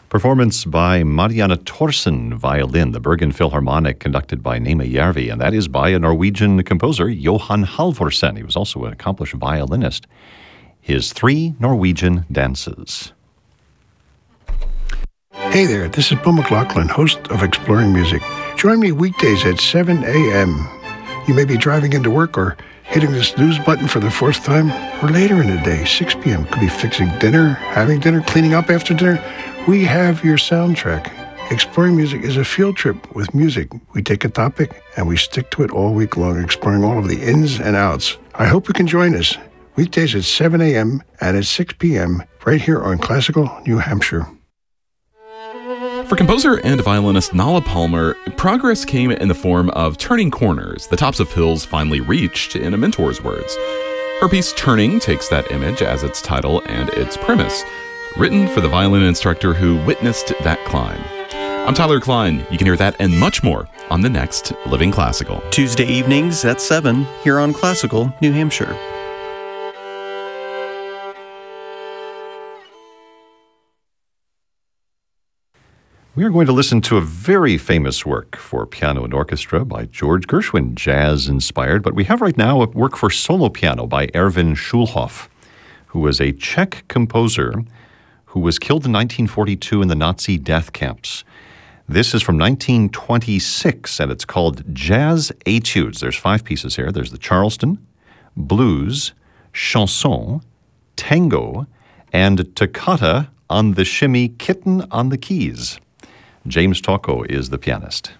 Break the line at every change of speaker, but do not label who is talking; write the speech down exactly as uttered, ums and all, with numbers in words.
Performance by Marianne Thorsen, violin, the Bergen Philharmonic, conducted by Nema Järvi, and that is by a Norwegian composer, Johan Halvorsen. He was also an accomplished violinist. His Three Norwegian Dances.
Hey there, this is Bill McLaughlin, host of Exploring Music. Join me weekdays at seven a.m. You may be driving into work or hitting the snooze button for the fourth time, or later in the day, six p.m. Could be fixing dinner, having dinner, cleaning up after dinner. We have your soundtrack. Exploring Music is a field trip with music. We take a topic and we stick to it all week long, exploring all of the ins and outs. I hope you can join us. Weekdays at seven a.m. and at six p.m. right here on Classical New Hampshire.
For composer and violinist Nala Palmer, progress came in the form of turning corners, the tops of hills finally reached, in a mentor's words. Her piece Turning takes that image as its title and its premise, written for the violin instructor who witnessed that climb. I'm Tyler Klein. You can hear that and much more on the next Living Classical.
Tuesday evenings at seven here on Classical New Hampshire.
We are going to listen to a very famous work for piano and orchestra by George Gershwin, jazz-inspired, but we have right now a work for solo piano by Erwin Schulhoff, who was a Czech composer who was killed in nineteen forty-two in the Nazi death camps. This is from nineteen twenty-six, and it's called Jazz Etudes. There's five pieces here. There's the Charleston, Blues, Chanson, Tango, and Toccata on the Shimmy Kitten on the Keys. James Tocco is the pianist.